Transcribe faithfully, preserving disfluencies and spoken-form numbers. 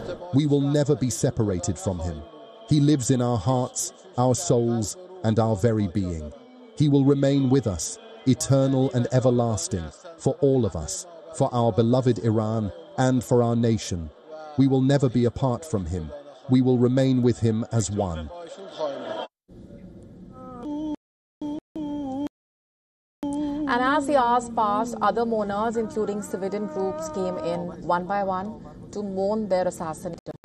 We will never be separated from him. He lives in our hearts, our souls, and our very being. He will remain with us, eternal and everlasting, for all of us, for our beloved Iran, and for our nation. We will never be apart from him. We will remain with him as one. And as the hours passed, other mourners, including civilian groups, came in one by one to mourn their assassinator.